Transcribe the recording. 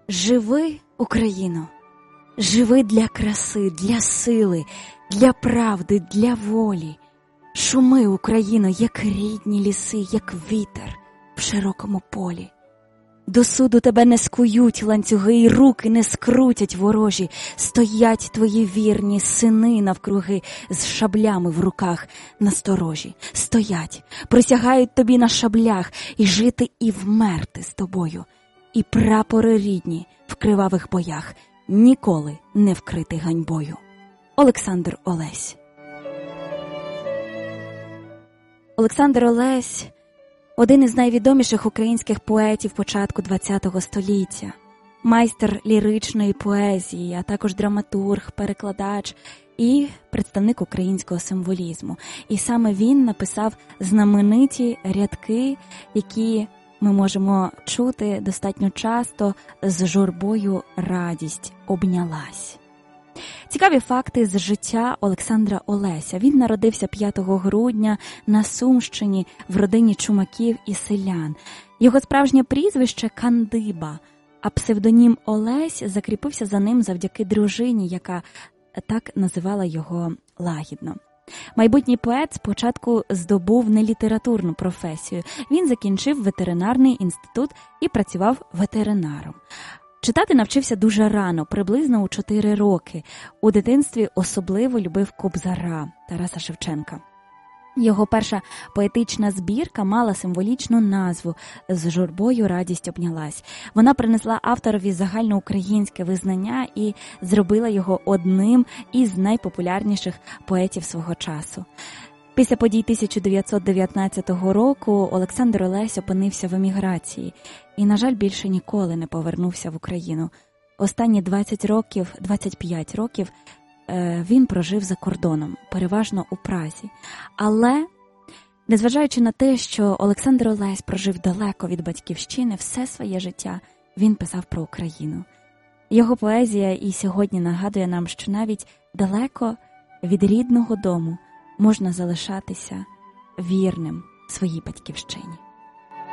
Живи, Україно, живи для краси, для сили, для правди, для волі. Шуми, Україно, як рідні ліси, як вітер в широкому полі. До суду тебе не скують ланцюги, і руки не скрутять ворожі. Стоять твої вірні сини навкруги з шаблями в руках насторожі. Стоять, присягають тобі на шаблях і жити, і вмерти з тобою. І прапори рідні в кривавих боях ніколи не вкрити ганьбою. Олександр Олесь. Олександр Олесь – один із найвідоміших українських поетів початку ХХ століття. Майстер ліричної поезії, а також драматург, перекладач і представник українського символізму. І саме він написав знамениті рядки, які ми можемо чути достатньо часто: з журбою радість обнялась. Цікаві факти з життя Олександра Олеся. Він народився 5 грудня на Сумщині в родині чумаків і селян. Його справжнє прізвище – Кандиба, а псевдонім Олесь закріпився за ним завдяки дружині, яка так називала його лагідно. Майбутній поет спочатку здобув нелітературну професію. Він закінчив ветеринарний інститут і працював ветеринаром. Читати навчився дуже рано, приблизно у 4 роки. У дитинстві особливо любив Кобзара Тараса Шевченка. Його перша поетична збірка мала символічну назву «З журбою радість обнялась». Вона принесла авторові загальноукраїнське визнання і зробила його одним із найпопулярніших поетів свого часу. Після подій 1919 року Олександр Олесь опинився в еміграції і, на жаль, більше ніколи не повернувся в Україну. Останні 25 років він прожив за кордоном, переважно у Празі. Але, незважаючи на те, що Олександр Олесь прожив далеко від батьківщини, все своє життя він писав про Україну. Його поезія і сьогодні нагадує нам, що навіть далеко від рідного дому можна залишатися вірним своїй батьківщині.